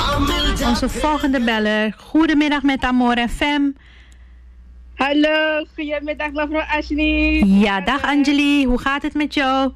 Onze volgende beller. Goedemiddag met Amor FM. Hallo, goedemiddag mevrouw Ashley. Ja, dag Anjali. Hoe gaat het met jou?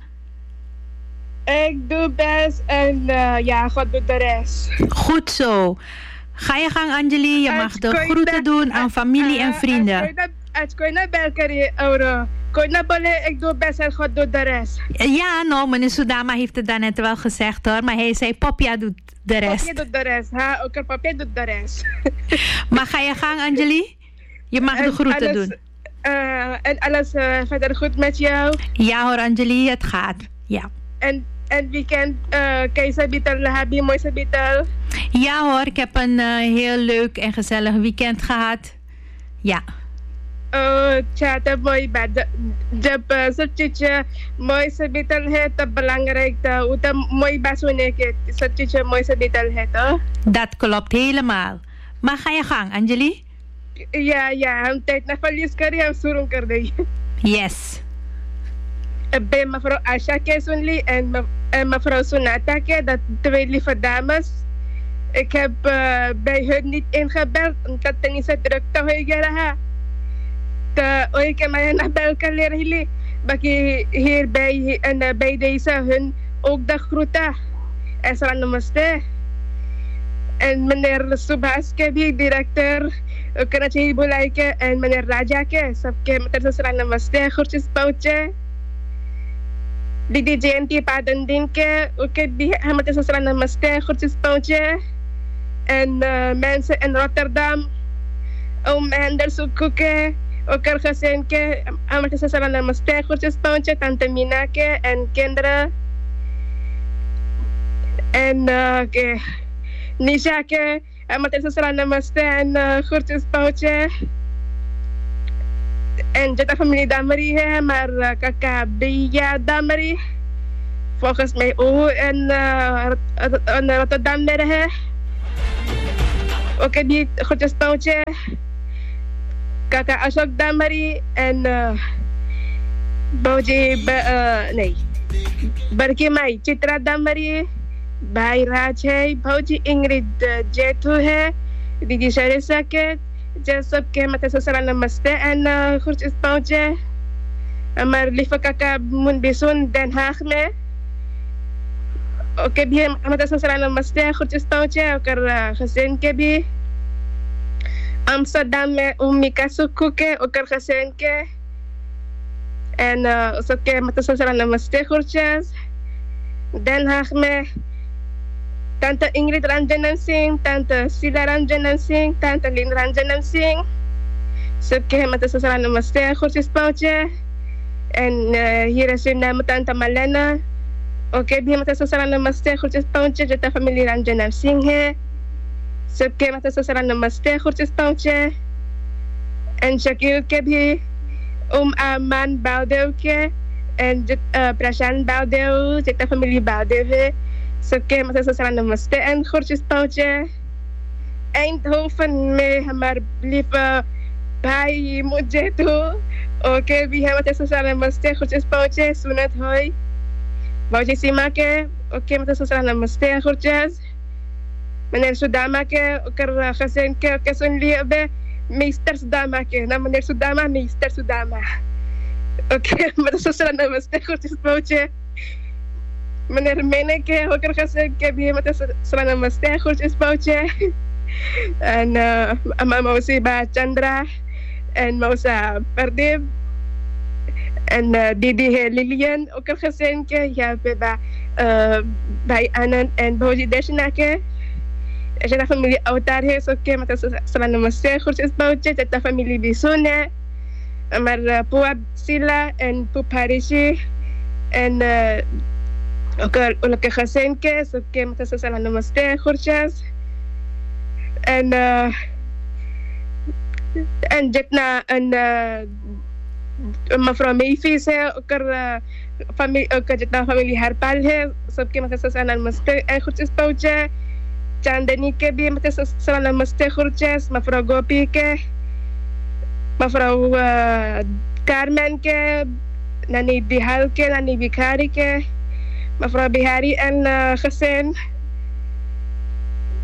Ik doe best en ja, God doet de rest. Goed zo. Ga je gang Anjali. Je mag de groeten doen aan familie en vrienden. Als ik naar België euro. Ik doe best en God doet de rest. Ja, nou, meneer Soudama heeft het daarnet wel gezegd hoor. Maar hij zei Popja doet de rest. Popja doet de rest, ha? Ook Popja doet de rest. Maar ga je gang Anjali? Je mag de groeten doen. En alles verder goed met jou? Ja hoor Anjali, het gaat. Ja. En weekend, kan je sabital, heb je mooi sabital? Ja hoor, ik heb een heel leuk en gezellig weekend gehad. Ja. Oh, tja, mooi bad. Jab subtitje mooi sabital het belangrijk dat mooi basunek subtitje mooi sabital het, oh? Dat klopt helemaal. Maar ga je gang, Anjali? Ja, हम tijd na verlies kari हम शुरू कर दें. Yes. Bij mevrouw Asha Kesunli en mevrouw Sonata Ke, dat twee lieve dames. Ik heb bij hun niet ingebeld, omdat het niet zo druk te horen. Ik heb mij naar België leren jullie. Baki hier bij deze hun ook de groeten. En salam namaste. En meneer Subhas Kebi, directeur Karachi Bulaike. En meneer Raja Ke, सबके मतलब salam namaste, groetjes Pautje. Didi JNT Padandin Ke, oké, मतलब salam namaste, groetjes Pautje. En mensen in Rotterdam, oom Henders Koeke. Ook er gezin ke, मतलब salam namaste, groetjes Pautje, tante Mina Ke en kinderen. En Nisha ke, मतलब salam namaste en groetjes Pautje. En jata familie Damari है, maar kakak Bia Damari. Volgens mij ook en Rotterdam है. Oké, die groetjes Pautje. Kakak Ashok Damari en Bauji, nee, Barki Mai Chitra Damari. भाई राज है भाजी इंग्रिड जेठू है दीदी शरीसा के जे सबके मतलब salam namaste en groetjes Pautje. Maar lieve kakak Mun Bisun Den Haag me. Oké, bi मतलब salam namaste, groetjes Pautje. Ook er gezin ke bi. Amsterdam me Mika Sukuke, ook er gezin ke. En सबके मतलब salam namaste, groetjes. Den Haag me. Tante Ingrid Ranjanan Singh, Tante Sila Ranjanan Singh, Tante Lin Ranjanan Singh. सबके मतलब salam namaste, groetjes Pautje. En hier is hun naam Tante Malena. Oké, bi मतलब salam namaste, groetjes Pautje. Jata familie Ranjanan Singh है. सबके मतलब salam namaste, groetjes Pautje. En Shakil ke bhi Aman Baldev ke. En Prashant Baldev, jata familie Baldev है. सबके मतलब salam namaste en groetjes Pautje. Eindhoven में हमारे lieve भाई मुझे तो ओके भी है मतलब salam namaste, groetjes Pautje. Sunat hoi Bauji Sima ke, oké मतलब salam namaste, groetjes. Meneer Soudama ke, oker gezin ke, oké zo'n lieve meester Soudama ke. Nou meneer Soudama, meester Soudama. Oké, मतलब salam namaste, groetjes Pautje. Meneer Meneke, ook er gezegd, ik heb hier met salam namaste, groetjes Pautje. En Mausi Ba Chandra en Mausa Pardib. En Didi Lilian, ook er gezegd, ja, bij Anand en Bauji Deshnake. Als je de familie Autar heeft, oké, met salam namaste, groetjes Pautje. Dat de familie Bisune. Maar Puab Sila en Pup Harishi. En ook er gezin ke, oké, met salam namaste, groetjes. En Jetna en mevrouw Meefies है, ook Jetna familie Harpal है, सबके मतलब salam namaste en groetjes Pautje. Chandani ke भी मतलब salam namaste, groetjes. Mevrouw Gopi ke, mevrouw Carmen ke, Nani Bihal ke, Nani Bikari ke. Mevrouw Bihari en gezin.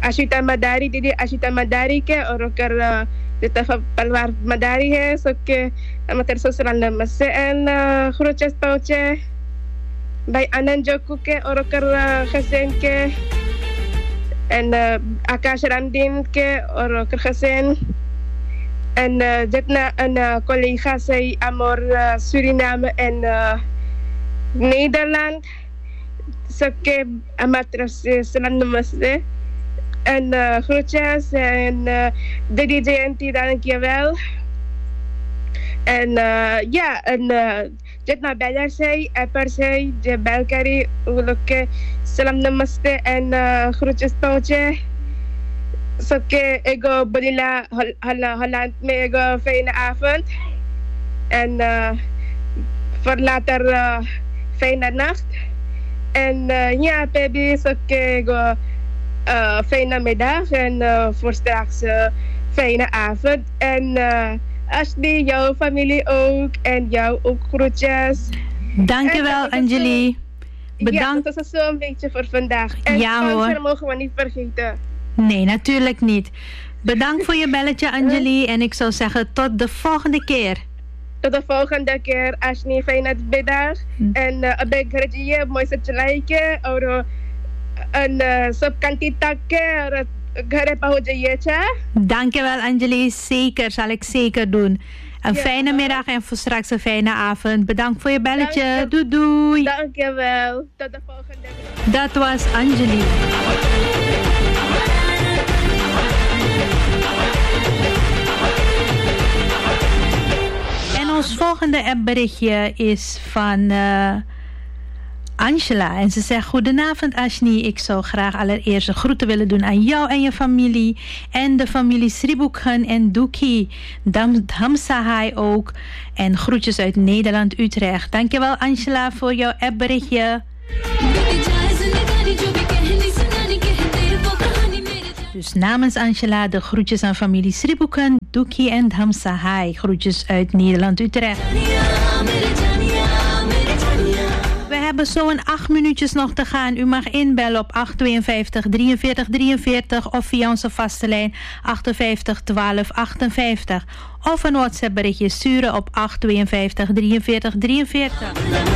Ashita Madari, Didi Ashita Madari ke oroker de palwar Madari hai, so ke amater sosial namaste en groetjes Paultje. Bij Anand Joku ke oroker gezin ke en Akash Randin ke oroker gezin. En dit na een collega zei Amor Suriname en Nederland. So ke amater sosial namaste. En groetjes en Didi JNT, dankjewel. En ja, en dit na beller zei, apper zei, de belkari, uloke, salam namaste en groetjes Paultje. So ke ego bolila Holland me ego fijne avond. En voor later fijne nacht. En ja, baby, so ke ego fijne middag en voor straks fijne avond. En Ashley, jouw familie ook en jou ook groetjes. Dankjewel, Anjali. Bedankt. Ja, dat is zo'n beetje voor vandaag. En ja, hoor. Mogen we niet vergeten. Nee, natuurlijk niet. Bedankt voor je belletje, Anjali. En ik zou zeggen tot de volgende keer. Tot de volgende keer, Ashley. Fijne middag. En abeg kerja, mooi zetje like. En सब kanti takke घरे पहुंच जाइए. Dankjewel, Anjali. Zeker, zal ik zeker doen. Een fijne middag en voor straks een fijne avond. Bedankt voor je belletje. Doei doei. Dankjewel. Tot de volgende keer. Dat was Anjali. En ons volgende appberichtje is van Angela. En ze zegt: goedenavond Ashni, ik zou graag allereerst de groeten willen doen aan jou en je familie. En de familie Sribukhan en Duki. Damsahai ook. En groetjes uit Nederland, Utrecht. Dankjewel Angela voor jouw appberichtje. Dus namens Angela de groetjes aan familie Sribukhan, Duki en Damsahai. Groetjes uit Nederland, Utrecht. We hebben zo'n 8 minuutjes nog te gaan. U mag inbellen op 852 43 43 of via onze vaste lijn 58 12 58. Of een WhatsApp berichtje sturen op 852 43 43.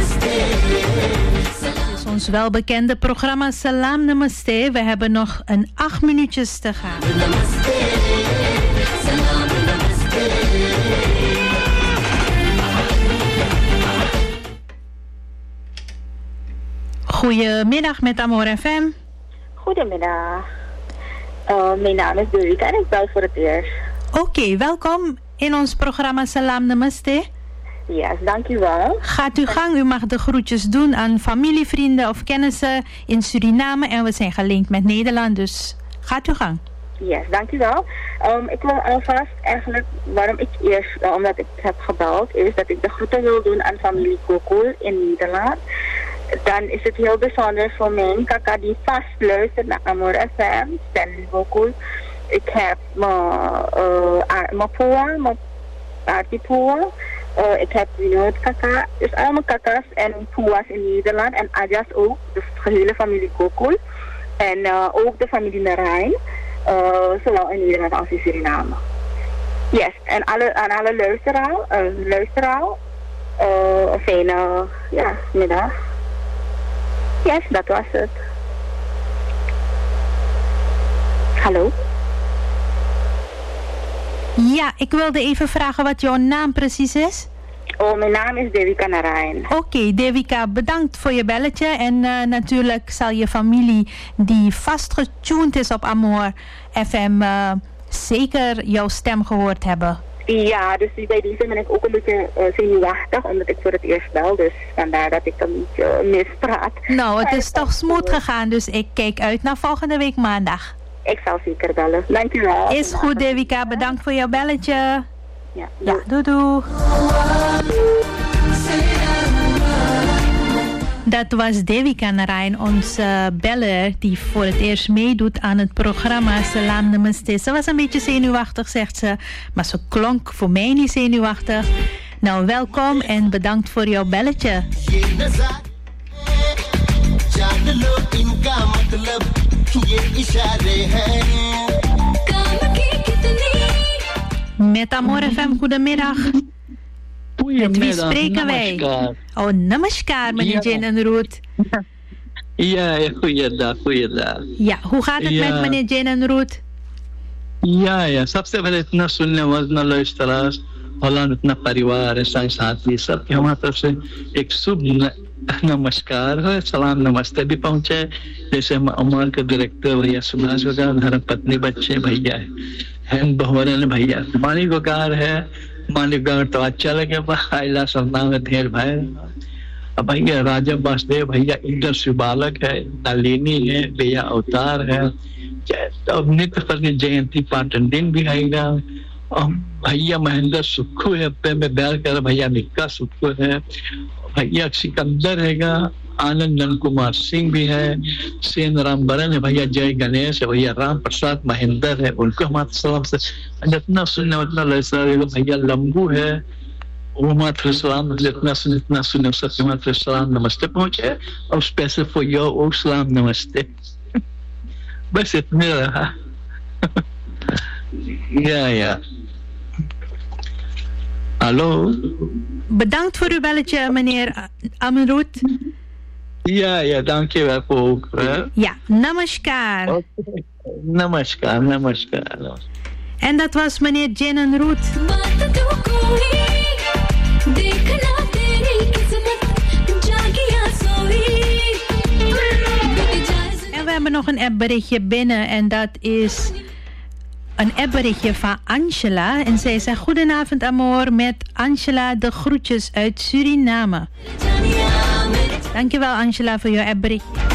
Dit is ons welbekende programma Salam Namaste. We hebben nog een 8 minuutjes te gaan. Goedemiddag met Amor FM. Goedemiddag. Mijn naam is Dorika en ik bel voor het eerst. Oké, welkom in ons programma Salam Namaste. Yes, dank u wel. Gaat uw gang, u mag de groetjes doen aan familie, vrienden of kennissen in Suriname. En we zijn gelinkt met Nederland, dus gaat uw gang. Yes, dank u wel. Ik wil alvast eigenlijk, omdat ik heb gebeld, is dat ik de groeten wil doen aan familie Kokul in Nederland. Dan is het heel bijzonder voor mijn kaka die vast luistert naar Amor FM, Stanley Kokul. Ik heb mijn poa, mijn aartiepoa. Ik heb Winod kaka. Dus allemaal kaka's en poa's in Nederland. En ajas ook, de gehele familie Kokul. En ook de familie Narijn. Zowel in Nederland als in Suriname. Yes, en aan alle luisteraar. Een fijne middag. Yes, dat was het. Hallo? Ja, ik wilde even vragen wat jouw naam precies is. Oh, mijn naam is Devika Narijn. Oké, Devika, bedankt voor je belletje. En natuurlijk zal je familie die vastgetuned is op Amor FM zeker jouw stem gehoord hebben. Ja, dus bij deze ben ik ook een beetje zenuwachtig, omdat ik voor het eerst bel. Dus vandaar dat ik een beetje mispraat. Nou, het is toch smooth gegaan, dus ik kijk uit naar volgende week maandag. Ik zal zeker bellen. Dank u wel. Is goed, Devika. Bedankt voor jouw belletje. Ja, doei doei. Dat was Devika Narijn, onze beller die voor het eerst meedoet aan het programma Salam Namaste. Ze was een beetje zenuwachtig, zegt ze, maar ze klonk voor mij niet zenuwachtig. Nou, welkom en bedankt voor jouw belletje. ये इशारे हैं Met Amor FM, goedemiddag. Met wie spreken wij? Oh, namaskar, meneer Jane en Ruth. Ja, goeiedag. Ja, hoe gaat het met meneer Jane en Ruth? या सबसे पहले इतना सुनने वाला लुइस्टरास हॉलैंड इतना परिवार है साथी सबके हमारी तरफ से एक शुभ नमस्कार है सलाम नमस्ते भी पहुंचे जैसे अमर के डायरेक्टर भैया सुभाष वकार धर्म पत्नी बच्चे भैया हैं बहुवरन भैया मालिक वकार है मालिक वकार तो अच्छा लगे आइला सरनाम है ढेर भाई भैया राजा वासुदेव भैया इंद्र शिवबालक है नलिनी है भैया अवतार है नित्य पर जयंती पाटन दिन भी आएगा भैया महेंद्र सुक्खू है पे में बैल कर भैया निक्का सुक्खू है भैया सिकंदर हैगा आनंद नंद कुमार सिंह भी है सेन राम बरन है भैया जय गणेश है भैया राम प्रसाद महेंद्र है उनको हमारे सलाम से जितना सुनने उतना भैया लंबू है वो मात्र सलाम जितना सुने सबके मात्र सलाम नमस्ते पहुंचे और स्पेशल फॉर योर ओ सलाम नमस्ते बस इतने रहा ja. Hallo. Bedankt voor uw belletje, meneer Amroet. Ja, dankjewel voor ook. Ja, namaskar. Okay. Namaskar. En dat was meneer Jane en Ruth. We hebben nog een appberichtje binnen en dat is een appberichtje van Angela. En zij zegt: goedenavond Amor, met Angela de groetjes uit Suriname. Dankjewel Angela voor jouw appberichtje.